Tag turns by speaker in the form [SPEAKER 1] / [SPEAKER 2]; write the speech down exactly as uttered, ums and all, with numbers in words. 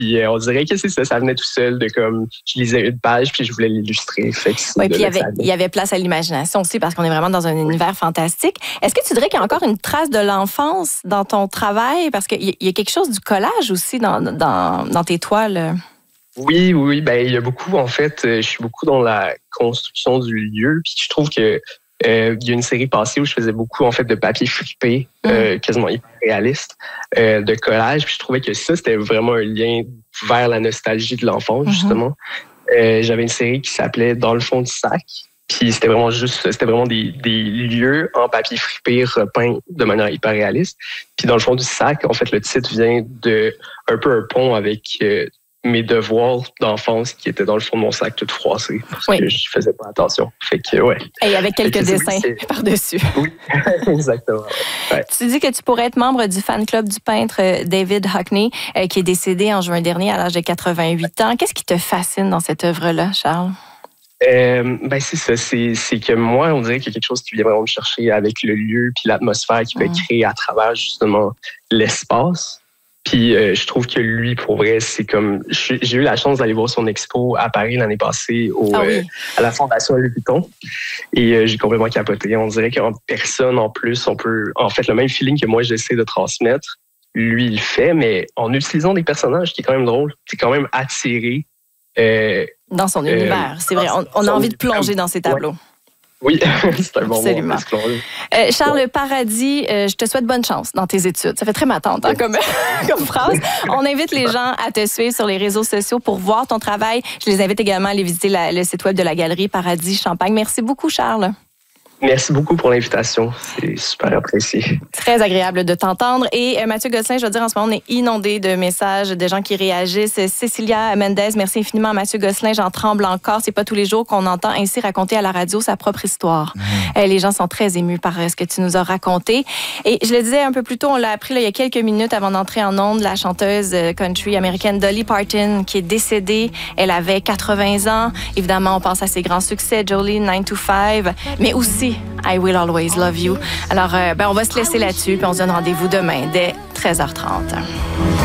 [SPEAKER 1] Puis euh, on dirait que c'est ça, ça venait tout seul de comme, je lisais une page puis je voulais l'illustrer. Fait que
[SPEAKER 2] oui, puis il y avait, il y avait place à l'imagination aussi parce qu'on est vraiment dans un univers fantastique. Est-ce que tu dirais qu'il y a encore une trace de l'enfance dans ton travail? Parce qu'il y a quelque chose du collage aussi dans, dans, dans tes toiles.
[SPEAKER 1] Oui, oui, ben il y a beaucoup, en fait, je suis beaucoup dans la construction du lieu, puis je trouve que euh, il y a une série passée où je faisais beaucoup, en fait, de papier flippé, mm. euh, quasiment hyper réaliste, euh, de collage, puis je trouvais que ça, c'était vraiment un lien vers la nostalgie de l'enfance, mm-hmm. justement. Euh, j'avais une série qui s'appelait Dans le fond du sac, puis c'était vraiment juste, c'était vraiment des, des lieux en papier frippé repeints de manière hyper réaliste. Puis dans le fond du sac, en fait, le titre vient de un peu un pont avec euh, mes devoirs d'enfance qui étaient dans le fond de mon sac tout froissé parce oui. que je faisais pas attention. Fait que, ouais.
[SPEAKER 2] Et avec quelques que, dessins oui, par-dessus.
[SPEAKER 1] Oui, exactement. Ouais.
[SPEAKER 2] Tu dis que tu pourrais être membre du fan club du peintre David Hockney, euh, qui est décédé en juin dernier à l'âge de quatre-vingt-huit ans. Qu'est-ce qui te fascine dans cette œuvre-là, Charles?
[SPEAKER 1] Euh, ben c'est ça, c'est, c'est que moi, on dirait qu'il y a quelque chose qui vient vraiment me chercher avec le lieu puis l'atmosphère qu'il peut mmh. créer à travers justement l'espace. Puis euh, je trouve que lui, pour vrai, c'est comme... J'ai eu la chance d'aller voir son expo à Paris l'année passée au, ah oui. euh, à la Fondation Louis Vuitton. Et euh, j'ai complètement capoté. On dirait qu'en personne, en plus, on peut... En fait, le même feeling que moi, j'essaie de transmettre, lui, il le fait, mais en utilisant des personnages qui est quand même drôle. C'est quand même attiré. Euh,
[SPEAKER 2] dans son euh, univers, c'est vrai. On, on a envie de plonger dans ses tableaux.
[SPEAKER 1] Ouais. Oui, c'est un bon
[SPEAKER 2] Absolument.
[SPEAKER 1] mot.
[SPEAKER 2] Euh, Charles Paradis, euh, je te souhaite bonne chance dans tes études. Ça fait très ma tante hein, comme, comme phrase. On invite les gens à te suivre sur les réseaux sociaux pour voir ton travail. Je les invite également à aller visiter la, le site web de la galerie Paradis Champagne. Merci beaucoup, Charles.
[SPEAKER 1] Merci beaucoup pour l'invitation. C'est super apprécié.
[SPEAKER 2] Très agréable de t'entendre. Et euh, Mathieu Gosselin, je veux dire, en ce moment, on est inondé de messages, de gens qui réagissent. Cécilia Mendez, merci infiniment à Mathieu Gosselin. J'en tremble encore. C'est pas tous les jours qu'on entend ainsi raconter à la radio sa propre histoire. Mmh. Euh, les gens sont très émus par euh, ce que tu nous as raconté. Et je le disais un peu plus tôt, on l'a appris là, il y a quelques minutes avant d'entrer en ondes, la chanteuse euh, country américaine Dolly Parton, qui est décédée. Elle avait quatre-vingts ans. Évidemment, on pense à ses grands succès, Jolene, nine to five, mais aussi I Will Always Love You. Alors, euh, ben, on va se laisser là-dessus, puis on se donne rendez-vous demain dès treize heures trente.